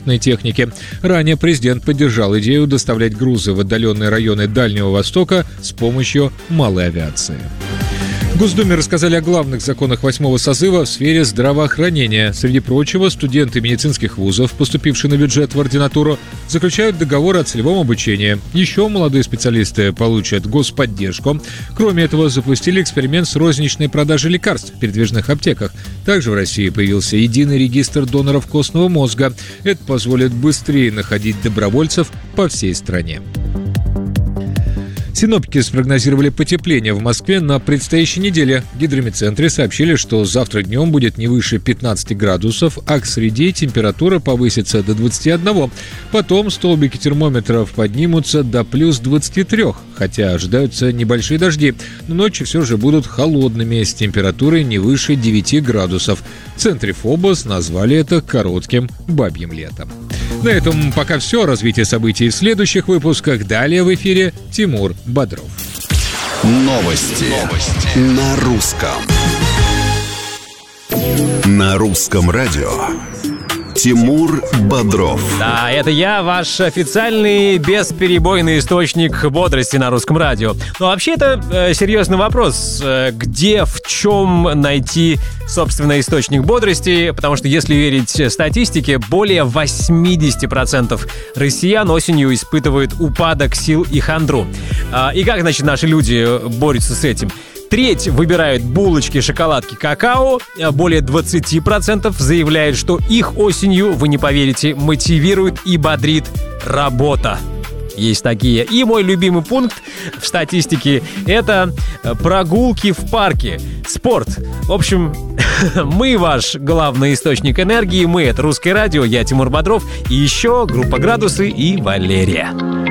ремонтной техники. Ранее президент поддержал идею доставлять грузы в отдаленные районы Дальнего Востока с помощью малой авиации. В Госдуме рассказали о главных законах 8-го созыва в сфере здравоохранения. Среди прочего, студенты медицинских вузов, поступившие на бюджет в ординатуру, заключают договор о целевом обучении. Еще молодые специалисты получат господдержку. Кроме этого, запустили эксперимент с розничной продажей лекарств в передвижных аптеках. Также в России появился единый регистр доноров костного мозга. Это позволит быстрее находить добровольцев по всей стране. Синоптики спрогнозировали потепление в Москве на предстоящей неделе. В гидрометцентре сообщили, что завтра днем будет не выше 15 градусов, а к среде температура повысится до 21. Потом столбики термометров поднимутся до плюс 23, хотя ожидаются небольшие дожди. Но ночи все же будут холодными, с температурой не выше 9 градусов. В центре ФОБОС назвали это коротким бабьим летом. На этом пока все. Развитие событий в следующих выпусках. Далее в эфире Тимур Бодров. Новости на русском. На русском радио. Тимур Бодров. Да, это я, ваш официальный бесперебойный источник бодрости на русском радио. Но вообще это серьезный вопрос. Где, в чем найти, собственно, источник бодрости? Потому что, если верить статистике, более 80% россиян осенью испытывают упадок сил и хандру. И как, значит, наши люди борются с этим? Треть выбирают булочки, шоколадки, какао. Более 20% заявляют, что их осенью, вы не поверите, мотивирует и бодрит работа. Есть такие. И мой любимый пункт в статистике – это прогулки в парке, спорт. В общем, мы ваш главный источник энергии. Мы – это Русское радио, я Тимур Бодров. И еще группа «Градусы» и Валерия.